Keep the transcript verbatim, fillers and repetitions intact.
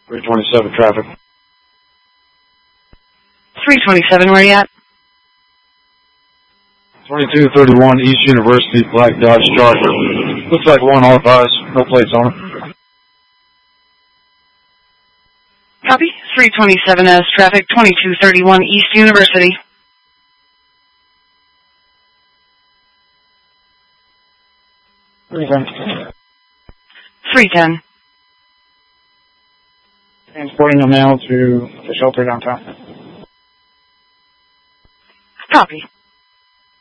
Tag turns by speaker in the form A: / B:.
A: three twenty-seven traffic.
B: three twenty-seven, where you at?
A: twenty-two thirty-one East University, black Dodge Charger. Looks like one off eyes, no plates on it.
B: Copy. three twenty-seven as traffic, twenty-two thirty-one East University.
A: three ten.
B: three ten.
A: Transporting a male to the shelter downtown.
B: Copy.